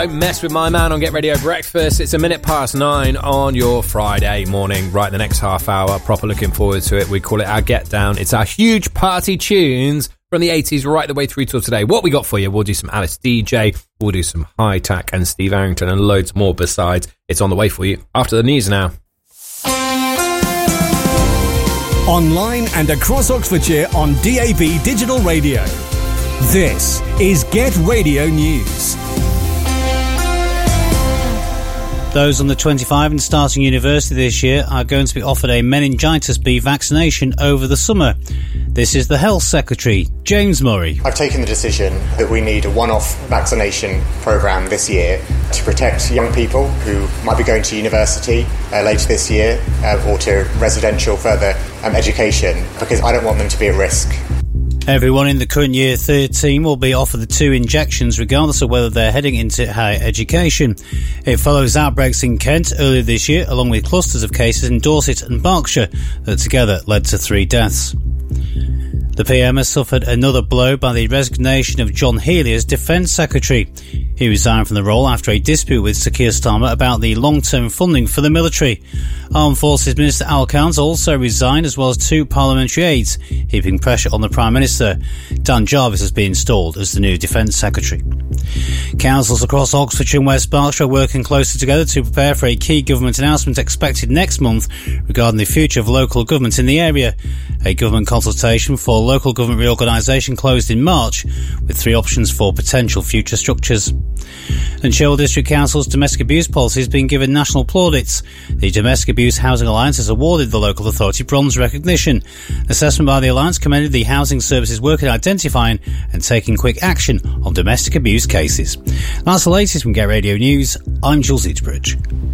Don't mess with my man on Get Radio Breakfast. It's 9:01 on your Friday morning. Right, the next half hour, proper looking forward to it. We call it our Get Down. It's our huge party tunes from the 80s right the way through till today. What we got for you? We'll do some Alice DJ, we'll do some High Tack and Steve Arrington and loads more besides. It's on the way for you after the news now. Online and across Oxfordshire on DAB Digital Radio. This is Get Radio News. Those under 25 and starting university this year are going to be offered a meningitis B vaccination over the summer. This is the Health Secretary, James Murray. I've taken the decision that we need a one-off vaccination programme this year to protect young people who might be going to university later this year or to residential further education, because I don't want them to be at risk. Everyone in the current Year 13 will be offered the 2 injections regardless of whether they're heading into higher education. It follows outbreaks in Kent earlier this year, along with clusters of cases in Dorset and Berkshire that together led to 3 deaths. The PM has suffered another blow by the resignation of John Healey as Defence Secretary. He resigned from the role after a dispute with Sir Keir Starmer about the long-term funding for the military. Armed Forces Minister Al Khans also resigned, as well as 2 parliamentary aides, heaping pressure on the Prime Minister. Dan Jarvis has been installed as the new Defence Secretary. Councils across Oxfordshire and West Berkshire are working closer together to prepare for a key government announcement expected next month regarding the future of local government in the area. A government consultation for local government reorganisation closed in March, with 3 options for potential future structures. And Cherwell District Council's domestic abuse policy has been given national plaudits. The Domestic Abuse Housing Alliance has awarded the local authority bronze recognition. Assessment by the Alliance commended the housing services work in identifying and taking quick action on domestic abuse cases. That's the latest from Get Radio News. I'm Jules Eatsbridge.